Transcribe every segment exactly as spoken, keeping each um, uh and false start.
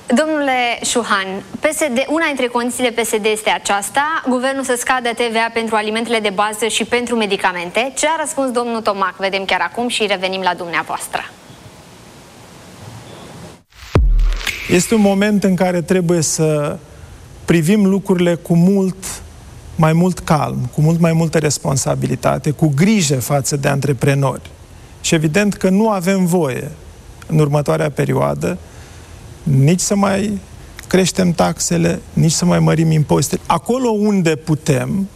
Domnule Șuhan, P S D, una dintre condițiile P S D este aceasta, guvernul să scadă T V A pentru alimentele de bază și pentru medicamente. Ce a răspuns domnul Tomac? Vedem chiar acum și revenim la dumneavoastră. Este un moment în care trebuie să privim lucrurile cu mult mai mult calm, cu mult mai multă responsabilitate, cu grijă față de antreprenori. Și evident că nu avem voie în următoarea perioadă nici să mai creștem taxele, nici să mai mărim impozitele. Acolo unde putem,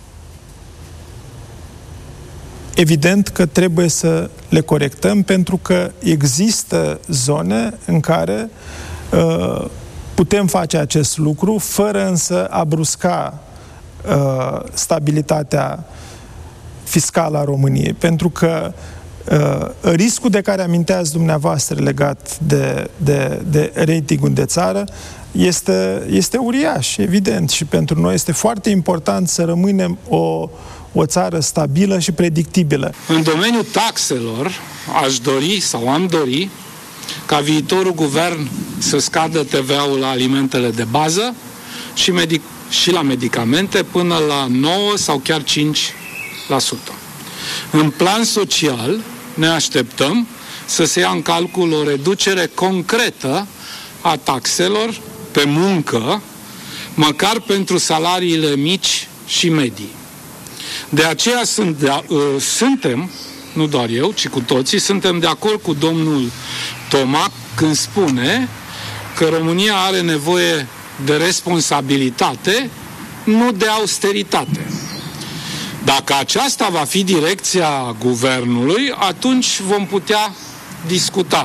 evident că trebuie să le corectăm, pentru că există zone în care uh, putem face acest lucru, fără însă a brusca uh, stabilitatea fiscală a României. Pentru că Uh, riscul de care aminteați dumneavoastră legat de, de, de ratingul de țară este, este uriaș, evident, și pentru noi este foarte important să rămânem o, o țară stabilă și predictibilă. În domeniul taxelor aș dori sau am dori ca viitorul guvern să scadă T V A-ul la alimentele de bază și, medic- și la medicamente până la nouă sau chiar cinci la sută. În plan social, ne așteptăm să se ia în calcul o reducere concretă a taxelor pe muncă, măcar pentru salariile mici și medii. De aceea sunt de, uh, suntem, nu doar eu, ci cu toții, suntem de acord cu domnul Tomac când spune că România are nevoie de responsabilitate, nu de austeritate. Dacă aceasta va fi direcția guvernului, atunci vom putea discuta.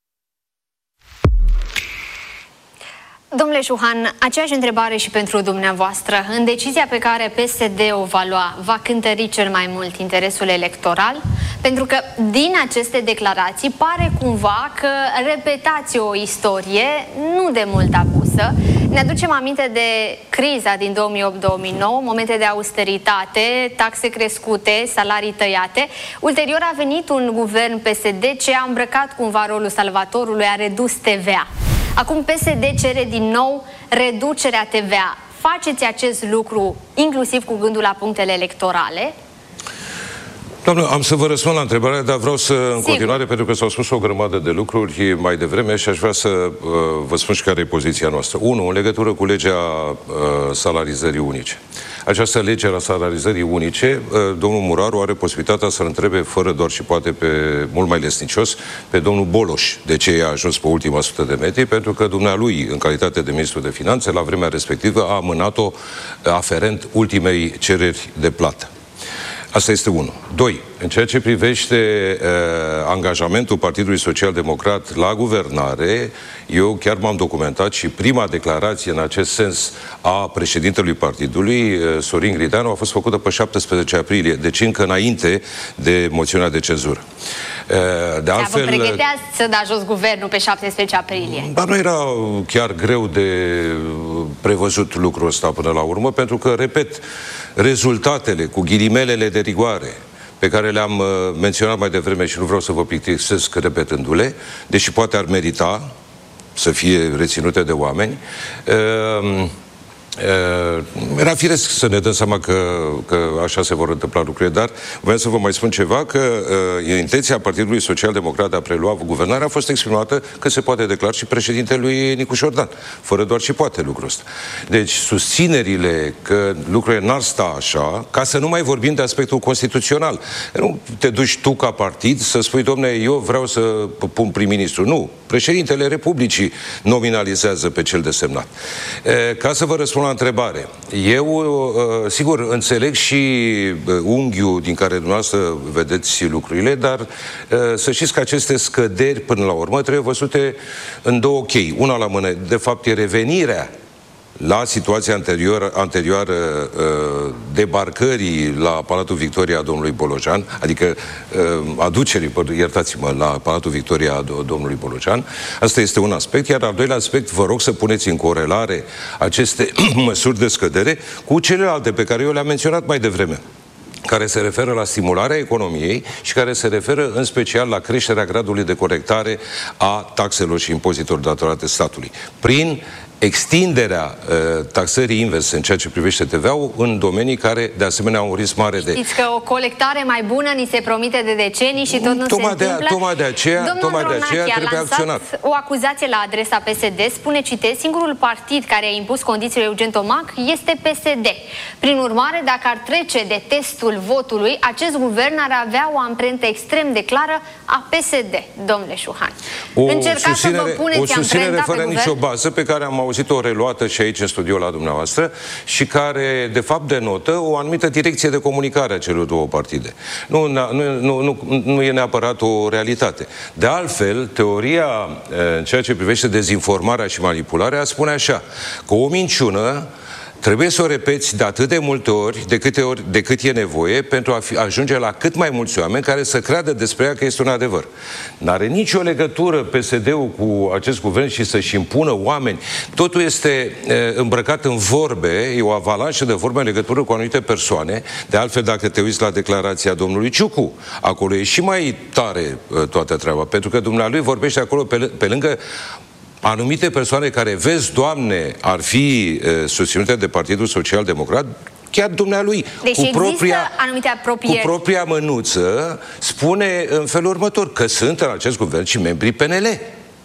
Domnule Șuhan, aceeași întrebare și pentru dumneavoastră. În decizia pe care P S D o va lua, va cântări cel mai mult interesul electoral? Pentru că din aceste declarații pare cumva că repetați o istorie nu de mult apusă. Ne aducem aminte de criza din două mii opt două mii nouă, momente de austeritate, taxe crescute, salarii tăiate. Ulterior a venit un guvern P S D ce a îmbrăcat cumva rolul salvatorului, a redus T V A. Acum P S D cere din nou reducerea T V A. Faceți acest lucru inclusiv cu gândul la punctele electorale? Doamnă, am să vă răspund la întrebare, dar vreau să, în continuare, pentru că s-au spus o grămadă de lucruri mai devreme și aș vrea să uh, vă spun și care e poziția noastră. Unu, în legătură cu legea uh, salarizării unice. Această lege a salarizării unice, uh, domnul Muraru are posibilitatea să-l întrebe, fără doar și poate pe mult mai lesnicios, pe domnul Boloș, de ce a ajuns pe ultima sută de metri, pentru că dumnealui, în calitate de ministru de finanțe, la vremea respectivă, a amânat-o aferent ultimei cereri de plată. Asta este unul. Doi, în ceea ce privește uh, angajamentul Partidului Social-Democrat la guvernare, eu chiar m-am documentat și prima declarație în acest sens a președintelui partidului, uh, Sorin Grindeanu, a fost făcută pe șaptesprezece aprilie, deci încă înainte de moțiunea de cenzură. Uh, de altfel, vă pregăteați să da jos guvernul pe șaptesprezece aprilie? Dar nu era chiar greu de prevăzut lucrul ăsta până la urmă, pentru că, repet, rezultatele cu ghilimelele de rigoare pe care le-am uh, menționat mai devreme și nu vreau să vă plictisesc repetându-le, deși poate ar merita să fie reținute de oameni, uh, Uh, era firesc să ne dăm seama că, că așa se vor întâmpla lucrurile, dar vreau să vă mai spun ceva, că uh, intenția Partidului Social-Democrat de a prelua guvernarea a fost exprimată, că se poate declara și președintelui Nicu Șordan, fără doar și poate lucrul ăsta. Deci susținerile că lucrurile n-ar sta așa, ca să nu mai vorbim de aspectul constituțional. Nu te duci tu ca partid să spui, domne, eu vreau să pun prim-ministru. Nu. Președintele Republicii nominalizează pe cel desemnat. Uh, ca să vă răspund la întrebare. Eu, sigur, înțeleg și unghiul din care dumneavoastră vedeți lucrurile, dar să știți că aceste scăderi, până la urmă, trebuie văzute în două chei. Una la mână, de fapt, e revenirea la situația anterior, anterioară uh, debarcării la Palatul Victoria a domnului Bolojan, adică uh, aducerii, iertați-mă, la Palatul Victoria a domnului Bolojan. Asta este un aspect, iar al doilea aspect, vă rog să puneți în corelare aceste măsuri de scădere cu celelalte pe care eu le-am menționat mai devreme. care se referă la stimularea economiei și care se referă în special la creșterea gradului de corectare a taxelor și impozitelor datorate statului, prin extinderea uh, taxării inverse în ceea ce privește T V A-ul în domenii care, de asemenea, au un risc mare de... Știți că o colectare mai bună ni se promite de decenii și tot nu tocmai se de, întâmplă. Tocmai de aceea, Domnul tocmai de aceea trebuie acționat. O acuzație la adresa P S D, spune, citez, singurul partid care a impus condițiile Eugen Tomac este P S D. Prin urmare, dacă ar trece de testul votului, acest guvern ar avea o amprentă extrem de clară a P S D, domnule Șuhan. O Încercați să vă puneți o susținere fără pe nicio guvern? bază, pe care am auzit-o reluată și aici în studio la dumneavoastră și care, de fapt, denotă o anumită direcție de comunicare a celor două partide. Nu, nu, nu, nu, nu e neapărat o realitate. De altfel, teoria în ceea ce privește dezinformarea și manipularea spune așa, că o minciună trebuie să o repeți de atât de multe ori, de câte ori, de cât e nevoie, pentru a fi, ajunge la cât mai mulți oameni care să creadă despre ea că este un adevăr. N-are nicio legătură P S D-ul cu acest guvern și să-și impună oameni. Totul este e, îmbrăcat în vorbe, e o avalanșă de vorbe în legătură cu anumite persoane. De altfel, dacă te uiți la declarația domnului Ciucu, acolo e și mai tare e, toată treaba, pentru că dumnealui vorbește acolo pe, pe lângă anumite persoane care, vezi, Doamne, ar fi e, susținute de Partidul Social Democrat, chiar dumnealui, deci cu propria, anumite apropieri. cu propria mânuță, spune în felul următor, că sunt în acest guvern și membrii P N L.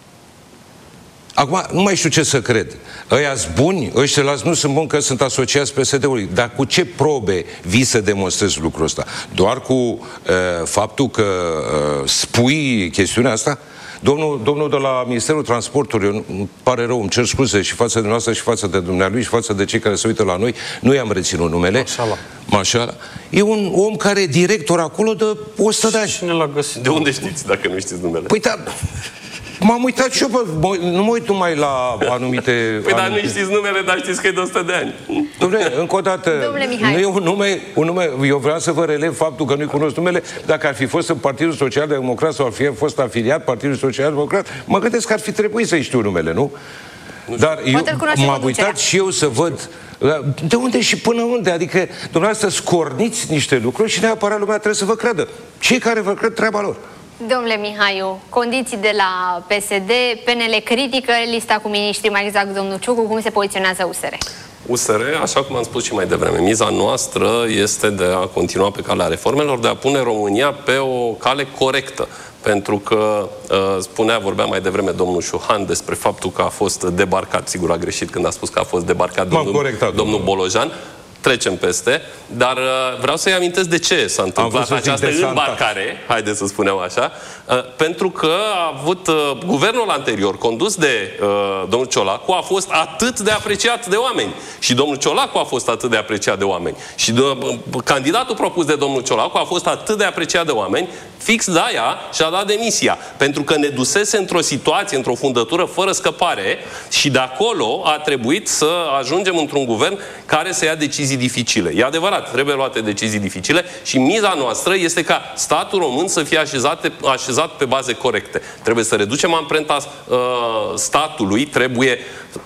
Acum, nu mai știu ce să cred. Ăia-s buni, ăștia nu sunt buni că sunt asociați P S D-ului. Dar cu ce probe vii să demonstrezi lucrul ăsta? Doar cu uh, faptul că uh, spui chestiunea asta? Domnul, domnul de la Ministerul Transportului, îmi pare rău, îmi cer scuze și față de noastră și față de dumnealui și față de cei care se uită la noi, nu i-am reținut numele. Mașala. Mașala. E un om care e director acolo de o sută de ani. Cine l-a găsit? De unde știți, dacă nu știți numele? Păi da, m-am uitat și eu, bă, nu mă uit numai la anumite... Păi anumite... dar nu știți numele, dar știți că e de o sută de ani. Dom'le, încă o dată, nu e un nume, un nume, eu vreau să vă relev faptul că nu-i cunosc numele, dacă ar fi fost în Partidul Social Democrat sau ar fi fost afiliat Partidul Social Democrat, mă gândesc că ar fi trebuit să-i știu numele, nu? nu dar eu m-am uitat și eu să văd de unde și până unde, adică dumneavoastră scorniți niște lucruri și neapărat lumea trebuie să vă creadă. Cei care vă cred, treaba lor. Domnule Mihaiu, condiții de la P S D, P N L critică lista cu miniștri, mai exact domnul Ciucu, cum se poziționează U S R? U S R, așa cum am spus și mai devreme, miza noastră este de a continua pe calea reformelor, de a pune România pe o cale corectă. Pentru că, spunea, vorbea mai devreme domnul Șuhan despre faptul că a fost debarcat, sigur a greșit când a spus că a fost debarcat domnul, corectat, domnul Bolojan, trecem peste, dar uh, vreau să-i amintesc de ce s-a întâmplat această îmbarcare, haideți să spunem așa, uh, pentru că a avut uh, guvernul anterior, condus de uh, domnul Ciolacu, a fost atât de apreciat de oameni. Și domnul Ciolacu a fost atât de apreciat de oameni. Și de, uh, candidatul propus de domnul Ciolacu a fost atât de apreciat de oameni, fix de aia și-a dat demisia. Pentru că ne dusese într-o situație, într-o fundătură fără scăpare și de acolo a trebuit să ajungem într-un guvern care să ia decizii dificile. E adevărat, trebuie luate decizii dificile și miza noastră este ca statul român să fie așezat, așezat pe baze corecte. Trebuie să reducem amprenta uh, statului, trebuie,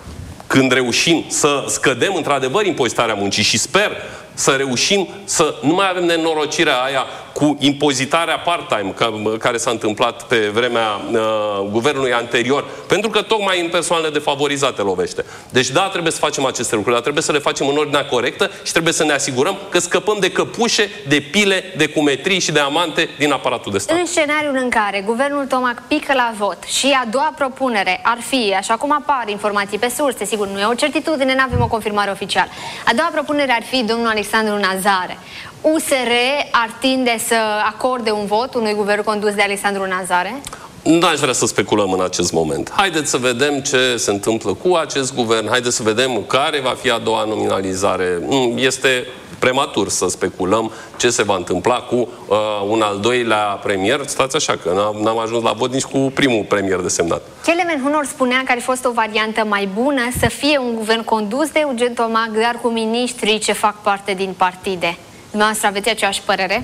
când reușim să scădem într-adevăr impozitarea muncii și sper să reușim să nu mai avem nenorocirea aia cu impozitarea part-time care s-a întâmplat pe vremea uh, guvernului anterior, pentru că tocmai în persoanele defavorizate lovește. Deci da, trebuie să facem aceste lucruri, dar trebuie să le facem în ordinea corectă și trebuie să ne asigurăm că scăpăm de căpușe, de pile, de cumetrii și de amante din aparatul de stat. În scenariul în care guvernul Tomac pică la vot și a doua propunere ar fi, așa cum apar informații pe surse, sigur nu e o certitudine, nu avem o confirmare oficială, a doua propunere ar fi domnul Alexandru Nazare. U S R ar tinde să acorde un vot unui guvern condus de Alexandru Nazare? N-aș vrea să speculăm în acest moment. Haideți să vedem ce se întâmplă cu acest guvern, haideți să vedem care va fi a doua nominalizare. Este prematur să speculăm ce se va întâmpla cu uh, un al doilea premier. Stați așa, că n-am ajuns la vot nici cu primul premier desemnat. Kelemen Hunor spunea că ar fi fost o variantă mai bună să fie un guvern condus de Eugen Tomac, dar cu miniștrii ce fac parte din partide. Dumneavoastră aveți aceeași părere?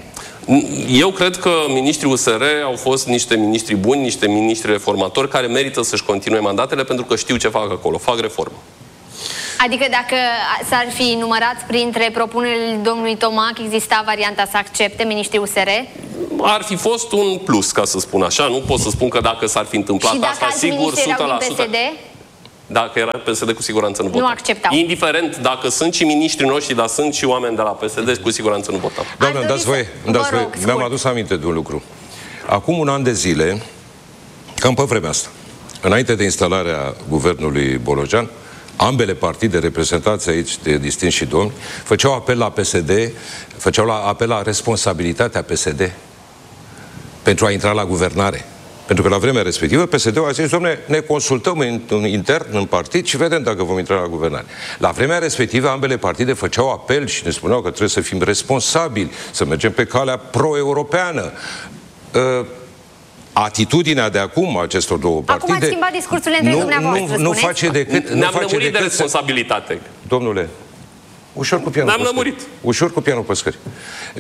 Eu cred că miniștrii U S R au fost niște miniștri buni, niște miniștri reformatori care merită să-și continue mandatele pentru că știu ce fac acolo, fac reformă. Adică dacă s-ar fi numărat printre propunerile domnului Tomac, exista varianta să accepte miniștrii U S R? Ar fi fost un plus, ca să spun așa. Nu pot să spun că dacă s-ar fi întâmplat și asta, sigur, o sută la sută. P S D? Dacă era P S D, cu siguranță nu votam. Nu acceptau. Indiferent dacă sunt și miniștrii noștri, dar sunt și oameni de la P S D, cu siguranță nu votam. Doamne, îmi dați voie? Îmi dați voie? Mi-am adus aminte de un lucru. Acum un an de zile, cam pe vremea asta, înainte de instalarea guvernului Bolojan, ambele partide reprezentate aici de distinși domni făceau apel la P S D, făceau la apel la responsabilitatea P S D pentru a intra la guvernare. Pentru că la vremea respectivă P S D-ul a zis, dom'le, ne consultăm în, în intern, în partid și vedem dacă vom intra la guvernare. La vremea respectivă ambele partide făceau apel și ne spuneau că trebuie să fim responsabili, să mergem pe calea pro-europeană. Uh, Atitudinea de acum acestor două partide... Acum ați schimbat discursurile între nu, dumneavoastră, nu, nu face decât... Ne-am lămurit de responsabilitate. Domnule, ușor cu pianul. Ne-am lămurit. Ușor cu pianul pe scări. Uh,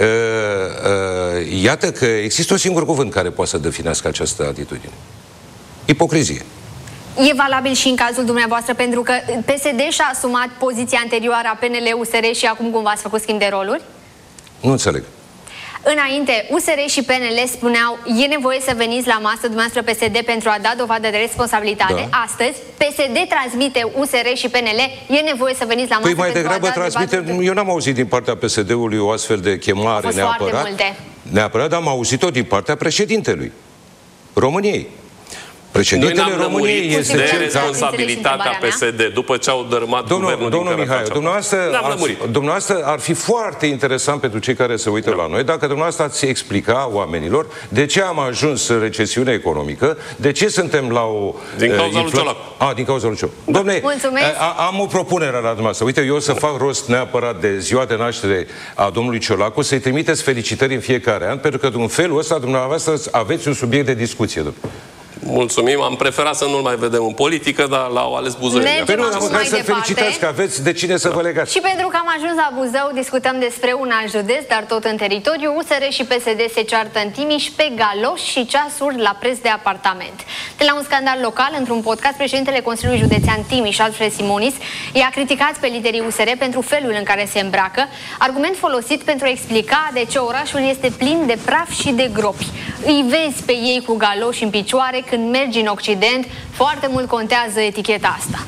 uh, iată că există un singur cuvânt care poate să definească această atitudine. Ipocrizie. E valabil și în cazul dumneavoastră, pentru că P S D și-a asumat poziția anterioară a P N L-U S R și acum cumva ați făcut schimb de roluri? Nu înțeleg. Înainte, U S R și P N L spuneau, e nevoie să veniți la masă dumneavoastră P S D pentru a da dovadă de responsabilitate. Da. Astăzi, P S D transmite U S R și P N L, e nevoie să veniți la masă păi mai pentru degrabă a da transmite, dovadă de... Eu n-am auzit din partea P S D-ului o astfel de chemare neapărat. Neapărat, dar am auzit-o din partea președintelui României. Președintele României este de responsabilitatea P S D după ce au dărâmat domnul, guvernul domnul din Mihai, dumneavoastră, ați, dumneavoastră ar fi foarte interesant pentru cei care se uită no. la noi dacă dumneavoastră ați explica oamenilor de ce am ajuns în recesiune economică, de ce suntem la o... Din cauza lui Ciolacu. A, din cauza lui Ciolacu. Dom'le, am o propunere la dumneavoastră. Uite, eu o să fac rost neapărat de ziua de naștere a domnului Ciolacu, să-i trimiteți felicitări în fiecare an, pentru că în felul ăsta dumneavoastră aveți un subiect de discuție. Mulțumim, am preferat să nu-l mai vedem în politică, dar l-au ales Buzău. Păi nu, măcar să felicitați că aveți de cine să vă legați. Și pentru că am ajuns la Buzău, discutăm despre un alt județ, dar tot în teritoriu. U S R și P S D se ceartă în Timiș pe galoși și ceasuri la preț de apartament. De la un scandal local, într-un podcast, președintele Consiliului Județean Timiș, Alfred Simonis, i-a criticat pe liderii U S R pentru felul în care se îmbracă, argument folosit pentru a explica de ce orașul este plin de praf și de gropi. Îi vezi pe ei cu galoși în picioare. Când mergi în Occident, foarte mult contează eticheta asta.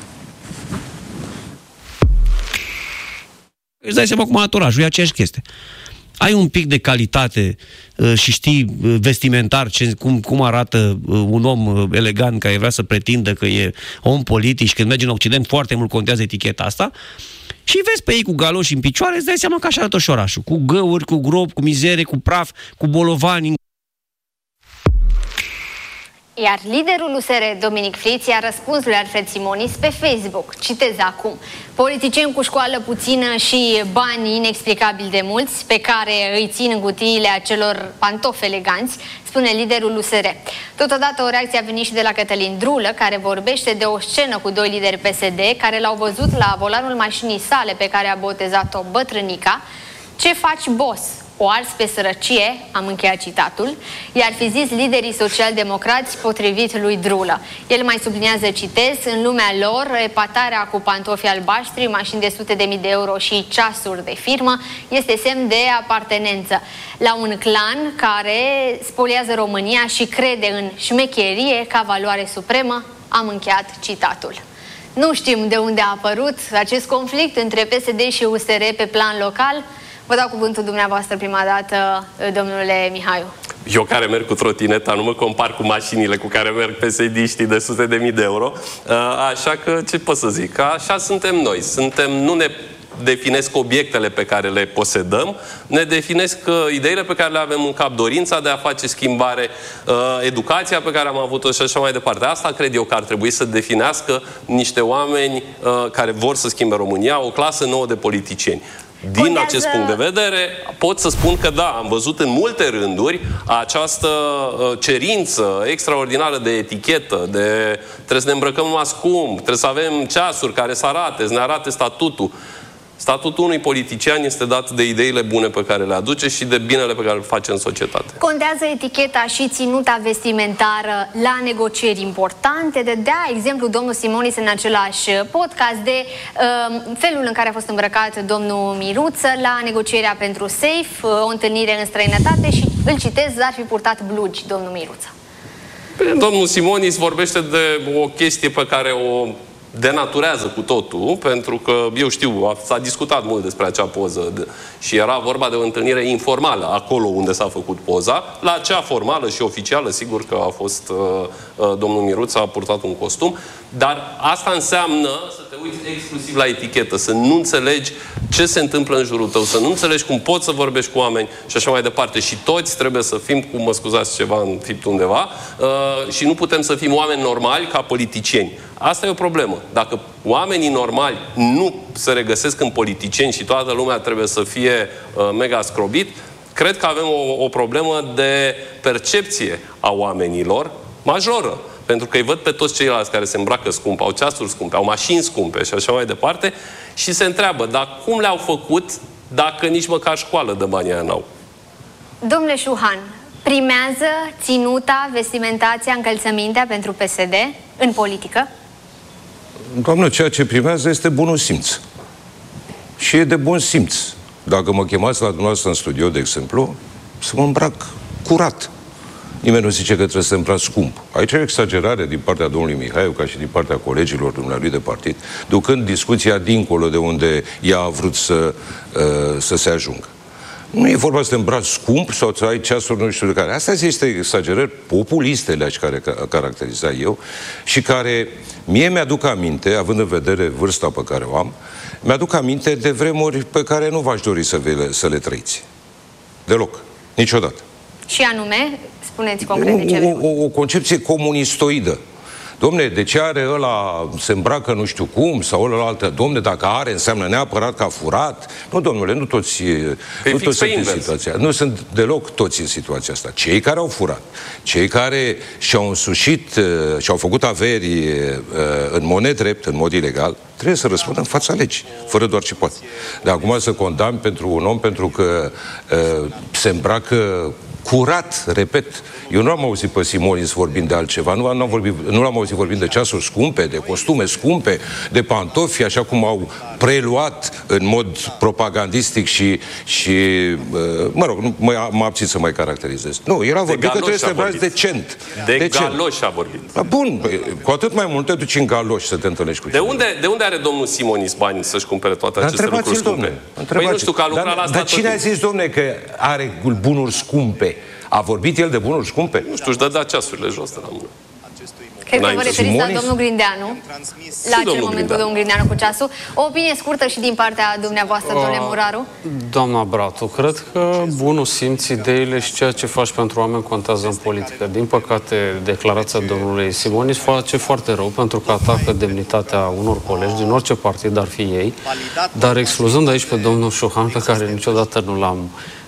Îți dai seama cum aturajul, e aceeași chestie. Ai un pic de calitate uh, și știi uh, vestimentar ce, cum, cum arată uh, un om uh, elegant care vrea să pretindă că e om politic și când mergi în Occident foarte mult contează eticheta asta și vezi pe ei cu galoși în picioare, îți dai seama că așa arată și orașul. Cu găuri, cu gropi, cu mizerie, cu praf, cu bolovani. Iar liderul U S R, Dominic Friț, i-a răspuns lui Alfred Simonis pe Facebook. Citez acum. Politicieni cu școală puțină și bani inexplicabil de mulți, pe care îi țin în cutiile acelor pantofi eleganți, spune liderul U S R. Totodată o reacție a venit și de la Cătălin Drulă, care vorbește de o scenă cu doi lideri P S D, care l-au văzut la volanul mașinii sale pe care a botezat-o bătrânica. Ce faci, boss? O ars pe sărăcie, am încheiat citatul, i-ar fi zis liderii social-democrați potrivit lui Drulă. El mai subliniază, citez, în lumea lor, epatarea cu pantofi albaștri, mașini de sute de mii de euro și ceasuri de firmă este semn de apartenență la un clan care spoliază România și crede în șmecherie ca valoare supremă, am încheiat citatul. Nu știm de unde a apărut acest conflict între P S D și U S R pe plan local. Vă dau cuvântul dumneavoastră prima dată, domnule Mihaiu. Eu care merg cu trotineta, nu mă compar cu mașinile cu care merg P S D-știi de sute de mii de euro. Așa că, ce pot să zic? Așa suntem noi. Suntem, nu ne definesc obiectele pe care le posedăm, ne definesc ideile pe care le avem în cap, dorința de a face schimbare, educația pe care am avut-o și așa mai departe. Asta cred eu că ar trebui să definească niște oameni care vor să schimbe România, o clasă nouă de politicieni. Din Contează... acest punct de vedere, pot să spun că da, am văzut în multe rânduri această cerință extraordinară de etichetă, de trebuie să ne îmbrăcăm numai scump, trebuie să avem ceasuri care să arate, să ne arate statutul. Statutul unui politician este dat de ideile bune pe care le aduce și de binele pe care îl face în societate. Contează eticheta și ținuta vestimentară la negocieri importante. De dea exemplu domnul Simonis în același podcast de uh, felul în care a fost îmbrăcat domnul Miruță la negocierea pentru SAFE, uh, o întâlnire în străinătate și îl citez, ar fi purtat blugi domnul Miruță. Domnul Simonis vorbește de o chestie pe care o denaturează cu totul, pentru că, eu știu, s-a discutat mult despre acea poză de, și era vorba de o întâlnire informală, acolo unde s-a făcut poza. La acea formală și oficială, sigur că a fost uh, uh, domnul Miruță, a purtat un costum, dar asta înseamnă să te uiți exclusiv la etichetă, să nu înțelegi ce se întâmplă în jurul tău, să nu înțelegi cum poți să vorbești cu oameni și așa mai departe. Și toți trebuie să fim, cum mă scuzați ceva în fipt undeva, uh, și nu putem să fim oameni normali ca politicieni. Asta e o problemă. Dacă oamenii normali nu se regăsesc în politicieni și toată lumea trebuie să fie uh, mega scrobit, cred că avem o, o problemă de percepție a oamenilor majoră. Pentru că îi văd pe toți ceilalți care se îmbracă scump, au ceasuri scumpe, au mașini scumpe și așa mai departe și se întreabă, dar cum le-au făcut dacă nici măcar școală de banii aia n-au? Domnule Șuhan, primează ținuta, vestimentația, încălțămintea pentru P S D în politică? Doamnă, ceea ce primează este bunul simț. Și e de bun simț. Dacă mă chemați la dumneavoastră în studio, de exemplu, să mă îmbrac curat. Nimeni nu zice că trebuie să îmbrac scump. Aici e o exagerare din partea domnului Mihaiu, ca și din partea colegilor dumnealui de partid, ducând discuția dincolo de unde ea a vrut să, uh, să se ajungă. Nu e vorba să te îmbraci scump sau să ai ceasuri nu știu de care. Astea este exagerări populiste, le-aș caracteriza eu, și care mie mi-aduc aminte, având în vedere vârsta pe care o am, mi-aduc aminte de vremuri pe care nu v-aș dori să, le, să le trăiți. Deloc. Niciodată. Și anume, spuneți concret de ce o, o, o concepție comunistoidă. Dom'le, de ce are ăla, se îmbracă nu știu cum, sau ăla altă, dom'le, dacă are, înseamnă neapărat că a furat. Nu, domnule, nu toți, nu toți sunt în situația. Nu sunt deloc toți în situația asta. Cei care au furat, cei care și-au însușit, și-au făcut averi în mod nedrept, în mod ilegal, trebuie să răspundă în fața legii, fără doar ce poate. Dar acum să condamn pentru un om pentru că uh, se îmbracă curat, repet. Eu nu am auzit pe Simonis vorbind de altceva, nu, am vorbit, nu l-am auzit vorbind de ceasuri scumpe, de costume scumpe, de pantofi, așa cum au preluat în mod propagandistic și, și mă rog, mă, mă abțin să mai caracterizez. Nu, el a vorbit că trebuie să te îmbraci decent. De decent. Galoș a vorbit. Bun, cu atât mai mult te duci în galoș să te întâlnești cu de unde, de unde are domnul Simonis bani să-și cumpere toate aceste lucruri scumpe? Păi nu știu că a lucrat dar, la asta. Dar cine a zis, domne, că are bunuri scumpe? A vorbit el de bunuri scumpe? Nu știu, își dădea ceasurile jos de la mână. Cred că vă referiți la domnul Grindeanu, la acel moment cu domnul Grindeanu cu ceasul. O opinie scurtă și din partea dumneavoastră, domnule Muraru. Doamna Bratu, cred că bunul simț, ideile și ceea ce faci pentru oameni contează în politică. Din păcate, declarația domnului Simonis face foarte rău pentru că atacă demnitatea unor colegi din orice partid ar fi ei, dar excluzând aici pe domnul Șuhan, pe care niciodată nu l-am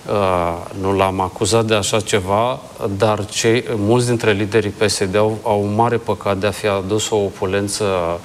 Uh, nu l-am acuzat de așa ceva, dar cei, mulți dintre liderii P S D au, au un mare păcat de a fi adus o opulență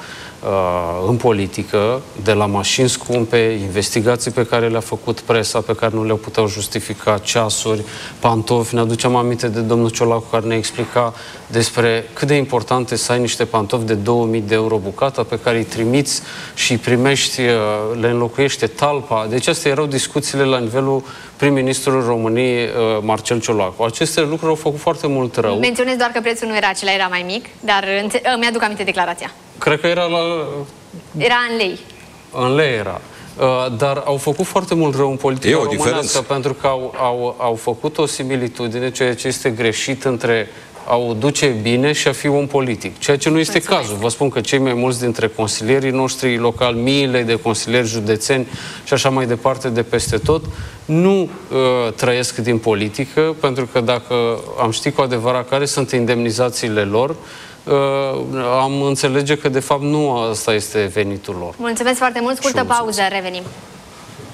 uh, în politică, de la mașini scumpe, investigații pe care le-a făcut presa, pe care nu le puteau justifica, ceasuri, pantofi. Ne aducem aminte de domnul Ciolacu care ne explica despre cât de important e să ai niște pantofi de două mii de euro bucata pe care îi trimiți și îi primești, le înlocuiește talpa. Deci astea erau discuțiile la nivelul prim-ministrul României, Marcel Ciolacu. Aceste lucruri au făcut foarte mult rău. Menționez doar că prețul nu era acela, era mai mic, dar mi-aduc aminte declarația. Cred că era la... Era în lei. În lei era. Dar au făcut foarte mult rău în politica românească pentru că au, au, au făcut o similitudine, ceea ce este greșit între a o duce bine și a fi un politic. Ceea ce nu este Mulțumesc. cazul. Vă spun că cei mai mulți dintre consilierii noștri locali, miile de consilieri județeni și așa mai departe de peste tot, nu uh, trăiesc din politică, pentru că dacă am ști cu adevărat care sunt indemnizațiile lor, uh, am înțelege că de fapt nu asta este venitul lor. Mulțumesc foarte mult. Scurtă pauză, revenim.